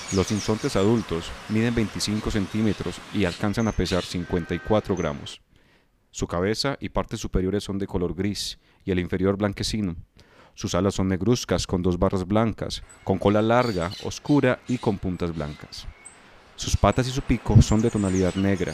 Los sinsontes adultos miden 25 centímetros y alcanzan a pesar 54 gramos. Su cabeza y partes superiores son de color gris y el inferior blanquecino. Sus alas son negruzcas con 2 barras blancas, con cola larga, oscura y con puntas blancas. Sus patas y su pico son de tonalidad negra.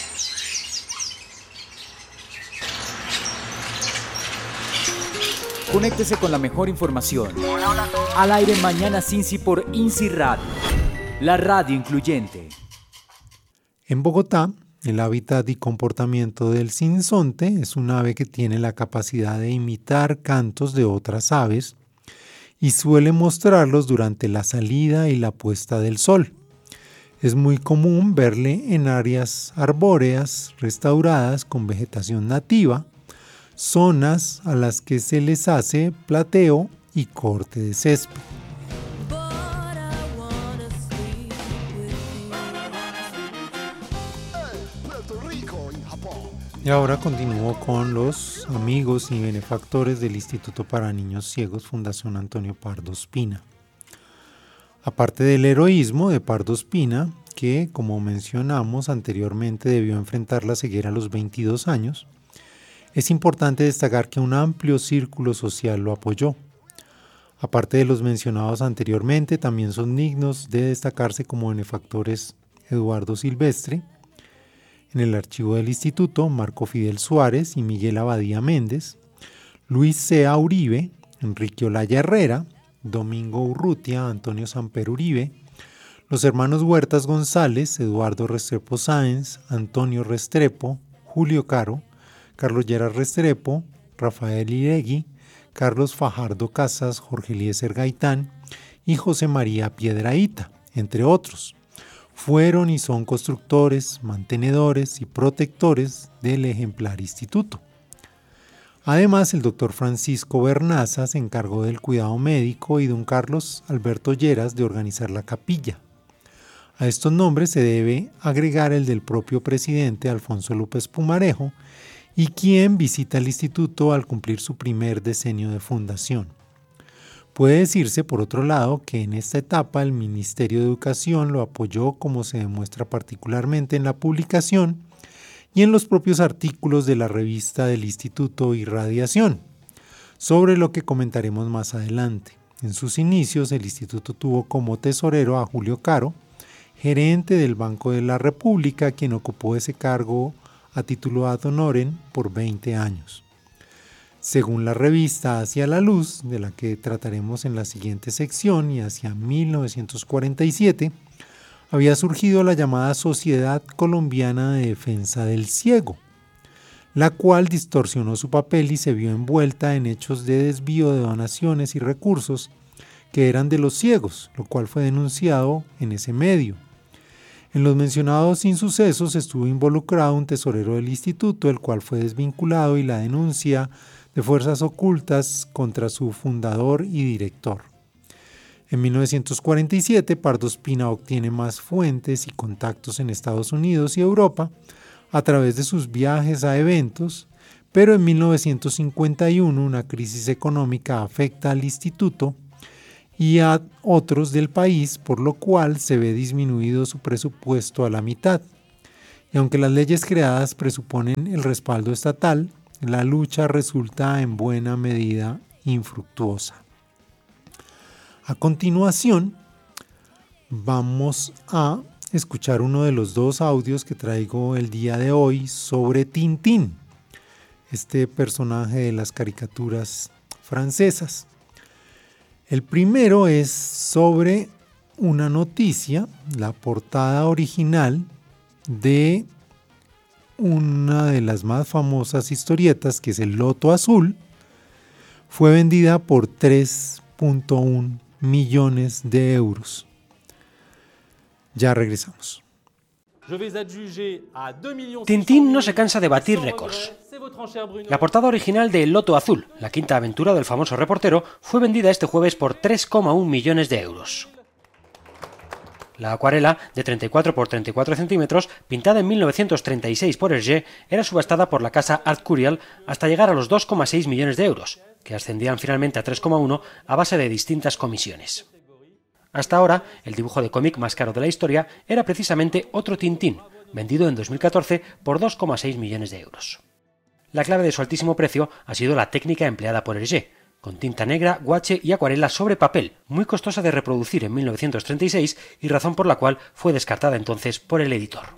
Conéctese con la mejor información. Al aire mañana Cincy por INCI Radio, la radio incluyente. En Bogotá, el hábitat y comportamiento del sinsonte es un ave que tiene la capacidad de imitar cantos de otras aves y suele mostrarlos durante la salida y la puesta del sol. Es muy común verle en áreas arbóreas restauradas con vegetación nativa, zonas a las que se les hace plateo y corte de césped. Y ahora continúo con los amigos y benefactores del Instituto para Niños Ciegos Fundación Antonio Pardo Ospina. Aparte del heroísmo de Pardo Ospina, que como mencionamos anteriormente debió enfrentar la ceguera a los 22 años, es importante destacar que un amplio círculo social lo apoyó. Aparte de los mencionados anteriormente, también son dignos de destacarse como benefactores Eduardo Silvestre, en el archivo del instituto, Marco Fidel Suárez y Miguel Abadía Méndez, Luis C. Uribe, Enrique Olaya Herrera, Domingo Urrutia, Antonio Samper Uribe, los hermanos Huertas González, Eduardo Restrepo Sáenz, Antonio Restrepo, Julio Caro, Carlos Lleras Restrepo, Rafael Iregui, Carlos Fajardo Casas, Jorge Eliezer Gaitán y José María Piedrahíta, entre otros. Fueron y son constructores, mantenedores y protectores del ejemplar instituto. Además, el doctor Francisco Bernaza se encargó del cuidado médico y don Carlos Alberto Lleras de organizar la capilla. A estos nombres se debe agregar el del propio presidente Alfonso López Pumarejo, y quien visita el instituto al cumplir su primer decenio de fundación. Puede decirse, por otro lado, que en esta etapa el Ministerio de Educación lo apoyó, como se demuestra particularmente en la publicación y en los propios artículos de la revista del Instituto Irradiación, sobre lo que comentaremos más adelante. En sus inicios, el instituto tuvo como tesorero a Julio Caro, gerente del Banco de la República, quien ocupó ese cargo a título ad honorem por 20 años. Según la revista Hacia la Luz, de la que trataremos en la siguiente sección, y hacia 1947, había surgido la llamada Sociedad Colombiana de Defensa del Ciego, la cual distorsionó su papel y se vio envuelta en hechos de desvío de donaciones y recursos que eran de los ciegos, lo cual fue denunciado en ese medio. En los mencionados insucesos estuvo involucrado un tesorero del instituto, el cual fue desvinculado, y la denuncia de fuerzas ocultas contra su fundador y director. En 1947, Pardo Ospina obtiene más fuentes y contactos en Estados Unidos y Europa a través de sus viajes a eventos, pero en 1951 una crisis económica afecta al instituto y a otros del país, por lo cual se ve disminuido su presupuesto a la mitad. Y aunque las leyes creadas presuponen el respaldo estatal, la lucha resulta en buena medida infructuosa. A continuación, vamos a escuchar uno de los dos audios que traigo el día de hoy sobre Tintín, este personaje de las caricaturas francesas. El primero es sobre una noticia, la portada original de una de las más famosas historietas, que es El Loto Azul. Fue vendida por 3.1 millones de euros. Ya regresamos. Tintín no se cansa de batir récords. La portada original de El Loto Azul, la quinta aventura del famoso reportero, fue vendida este jueves por 3,1 millones de euros. La acuarela, de 34 por 34 centímetros, pintada en 1936 por Hergé, era subastada por la casa Art Curial hasta llegar a los 2,6 millones de euros, que ascendían finalmente a 3,1 a base de distintas comisiones. Hasta ahora, el dibujo de cómic más caro de la historia era precisamente otro Tintín, vendido en 2014 por 2,6 millones de euros. La clave de su altísimo precio ha sido la técnica empleada por Hergé, con tinta negra, guache y acuarela sobre papel, muy costosa de reproducir en 1936 y razón por la cual fue descartada entonces por el editor.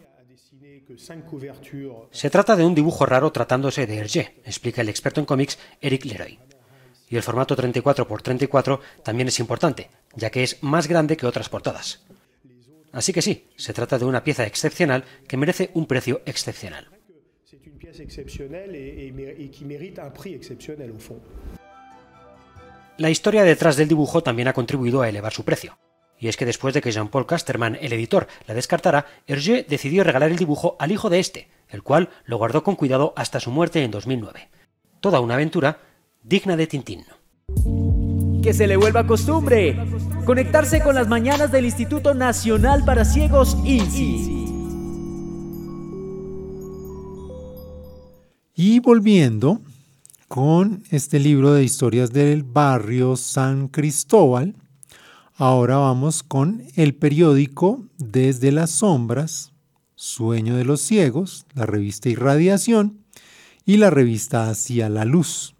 Se trata de un dibujo raro tratándose de Hergé, explica el experto en cómics Eric Leroy. Y el formato 34×34 también es importante, ya que es más grande que otras portadas. Así que sí, se trata de una pieza excepcional que merece un precio excepcional. La historia detrás del dibujo también ha contribuido a elevar su precio. Y es que después de que Jean-Paul Casterman, el editor, la descartara, Hergé decidió regalar el dibujo al hijo de este, el cual lo guardó con cuidado hasta su muerte en 2009. Toda una aventura digna de Tintín. Que se le vuelva costumbre. Conectarse con las mañanas del Instituto Nacional para Ciegos INSI. Y volviendo con este libro de historias del barrio San Cristóbal, ahora vamos con el periódico Desde las Sombras, Sueño de los Ciegos, la revista Irradiación y la revista Hacia la Luz.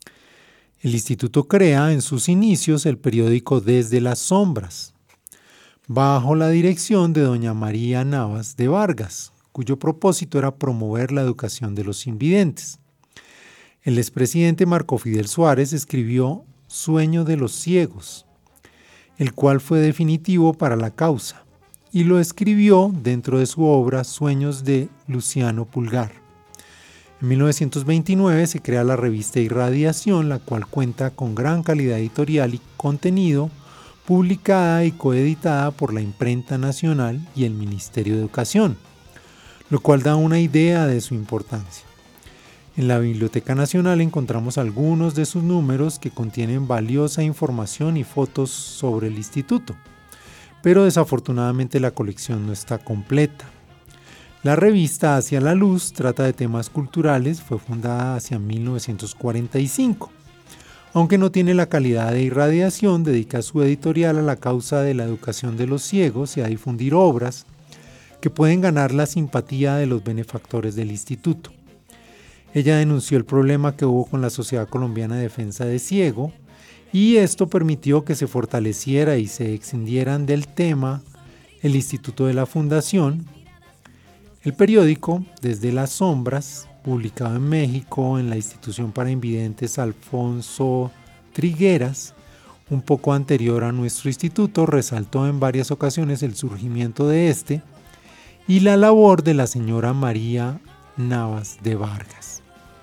El instituto crea en sus inicios el periódico Desde las Sombras, bajo la dirección de doña María Navas de Vargas, cuyo propósito era promover la educación de los invidentes. El expresidente Marco Fidel Suárez escribió Sueño de los Ciegos, el cual fue definitivo para la causa, y lo escribió dentro de su obra Sueños de Luciano Pulgar. En 1929 se crea la revista Irradiación, la cual cuenta con gran calidad editorial y contenido, publicada y coeditada por la Imprenta Nacional y el Ministerio de Educación, lo cual da una idea de su importancia. En la Biblioteca Nacional encontramos algunos de sus números que contienen valiosa información y fotos sobre el instituto, pero desafortunadamente la colección no está completa. La revista Hacia la Luz trata de temas culturales, fue fundada hacia 1945. Aunque no tiene la calidad de Irradiación, dedica su editorial a la causa de la educación de los ciegos y a difundir obras que pueden ganar la simpatía de los benefactores del instituto. Ella denunció el problema que hubo con la Sociedad Colombiana de Defensa de Ciego y esto permitió que se fortaleciera y se extendieran del tema el Instituto de la Fundación. El periódico Desde las Sombras, publicado en México en la Institución para Invidentes Alfonso Trigueras, un poco anterior a nuestro instituto, resaltó en varias ocasiones el surgimiento de este y la labor de la señora María Navas de Vargas.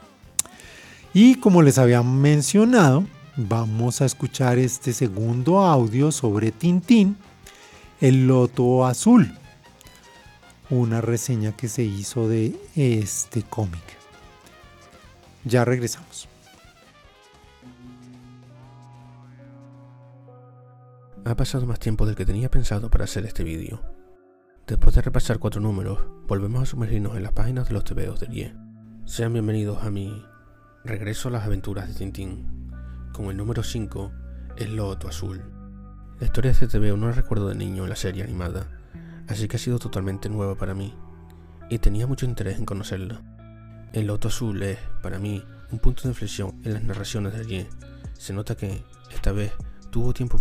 Y como les había mencionado, vamos a escuchar este segundo audio sobre Tintín, El Loto Azul, una reseña que se hizo de este cómic. Ya regresamos. Ha pasado más tiempo del que tenía pensado para hacer este vídeo. Después de repasar 4 números, volvemos a sumergirnos en las páginas de los tebeos de Hergé. Sean bienvenidos a mi regreso a las aventuras de Tintín, con el número 5, El Loto Azul. La historia de este tebeo no la recuerdo de niño en la serie animada, así que ha sido totalmente nueva para mí, y tenía mucho interés en conocerla. El Loto Azul es, para mí, un punto de inflexión en las narraciones de Hergé. Se nota que, esta vez, tuvo tiempo